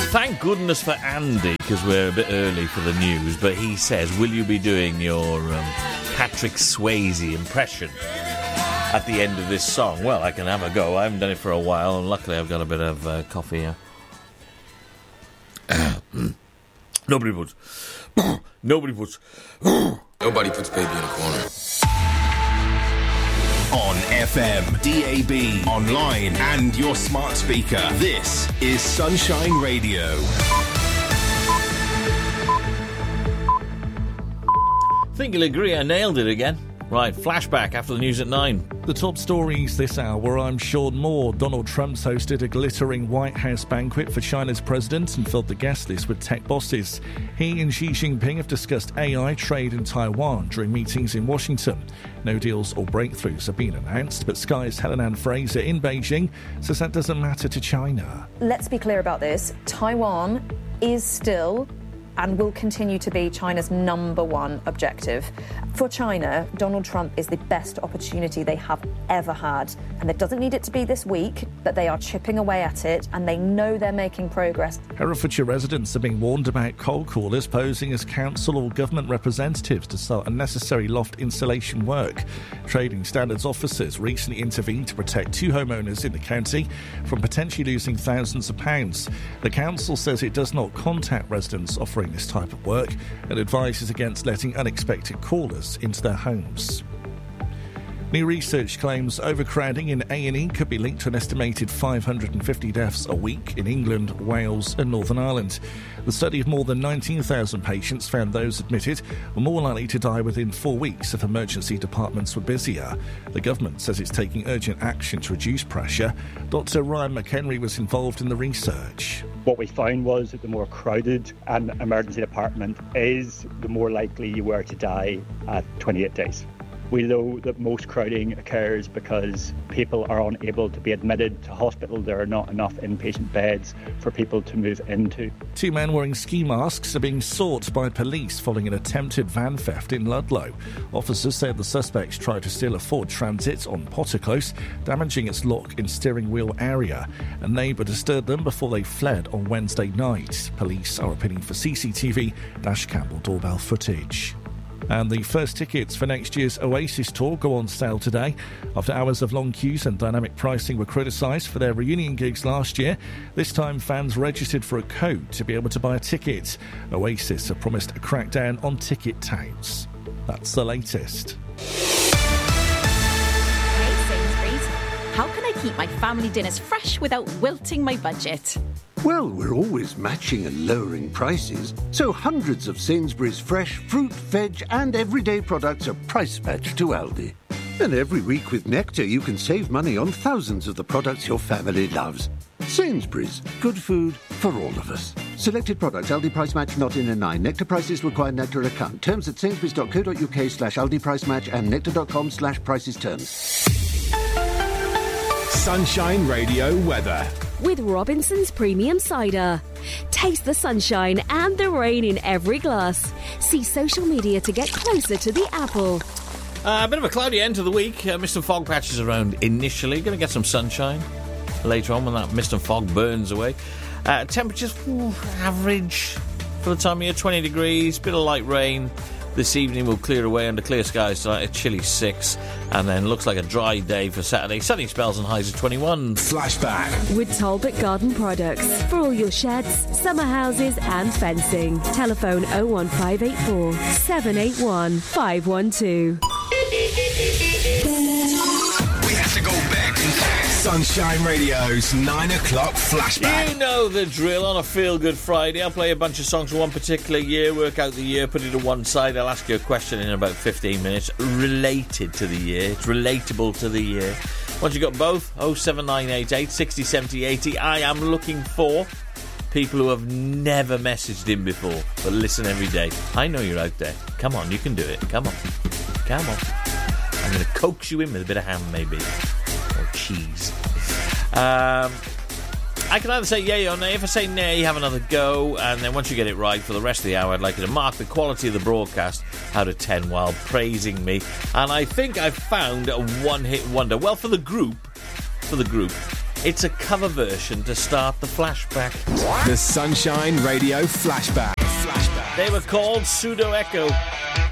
Thank goodness for Andy, because we're a bit early for the news, but he says, will you be doing your Patrick Swayze impression at the end of this song? Well, I can have a go. I haven't done it for a while, and luckily I've got a bit of coffee here. Nobody puts baby in a corner. On FM, DAB, online, and your smart speaker. This is Sunshine Radio. Think you'll agree I nailed it again. Right, flashback after the news at 9. The top stories this hour, I'm Sean Moore. Donald Trump's hosted a glittering White House banquet for China's president and filled the guest list with tech bosses. He and Xi Jinping have discussed AI trade in Taiwan during meetings in Washington. No deals or breakthroughs have been announced, but Sky's Helen Ann Fraser in Beijing says that doesn't matter to China. Let's be clear about this. Taiwan is still and will continue to be China's number one objective. For China, Donald Trump is the best opportunity they have ever had. And it doesn't need it to be this week, but they are chipping away at it, and they know they're making progress. Herefordshire residents are being warned about cold callers posing as council or government representatives to start unnecessary loft insulation work. Trading Standards officers recently intervened to protect 2 homeowners in the county from potentially losing thousands of pounds. The council says it does not contact residents offering this type of work and advises against letting unexpected callers into their homes. New research claims overcrowding in A&E could be linked to an estimated 550 deaths a week in England, Wales and Northern Ireland. The study of more than 19,000 patients found those admitted were more likely to die within 4 weeks if emergency departments were busier. The government says it's taking urgent action to reduce pressure. Dr Ryan McHenry was involved in the research. What we found was that the more crowded an emergency department is, the more likely you were to die at 28 days. We know that most crowding occurs because people are unable to be admitted to hospital. There are not enough inpatient beds for people to move into. 2 men wearing ski masks are being sought by police following an attempted van theft in Ludlow. Officers said the suspects tried to steal a Ford Transit on Potter Close, damaging its lock and steering wheel area. A neighbour disturbed them before they fled on Wednesday night. Police are appealing for CCTV, dash-cam or doorbell footage. And the first tickets for next year's Oasis tour go on sale today. After hours of long queues and dynamic pricing were criticised for their reunion gigs last year, this time fans registered for a code to be able to buy a ticket. Oasis have promised a crackdown on ticket touts. That's the latest. Hey Sainsbury's, how can I keep my family dinners fresh without wilting my budget? Well, we're always matching and lowering prices, so hundreds of Sainsbury's fresh fruit, veg and everyday products are price matched to Aldi. And every week with Nectar you can save money on thousands of the products your family loves. Sainsbury's, good food for all of us. Selected products, Aldi price match not in a 9. Nectar prices require Nectar account. Terms at sainsbury's.co.uk/Aldi price match and nectar.com/prices terms. Sunshine Radio weather. With Robinson's Premium Cider. Taste the sunshine and the rain in every glass. See social media to get closer to the apple. A bit of a cloudy end to the week. Mist and fog patches around initially. Going to get some sunshine later on when that mist and fog burns away. Temperatures, average for the time of year, 20 degrees. Bit of light rain. This evening will clear away under clear skies tonight, a chilly 6, and then looks like a dry day for Saturday. Sunny spells and highs of 21. Flashback. With Talbot Garden Products. For all your sheds, summer houses and fencing. Telephone 01584 781 512. We have to go back in time. Sunshine Radio's 9 o'clock flashback. You know the drill. On a feel-good Friday, I'll play a bunch of songs from one particular year, work out the year, put it to one side. I'll ask you a question in about 15 minutes related to the year. It's relatable to the year. Once you've got both, 07988 60 70 80. I am looking for people who have never messaged in before, but listen every day. I know you're out there. Come on, you can do it. Come on. Come on. I'm going to coax you in with a bit of ham, maybe. Or cheese. I can either say yay or nay. If I say nay, have another go, and then once you get it right for the rest of the hour, I'd like you to mark the quality of the broadcast out of 10 while praising me. And I think I've found a one-hit wonder. Well, for the group, It's a cover version to start the flashback. The Sunshine Radio Flashback. They were called Pseudo Echo.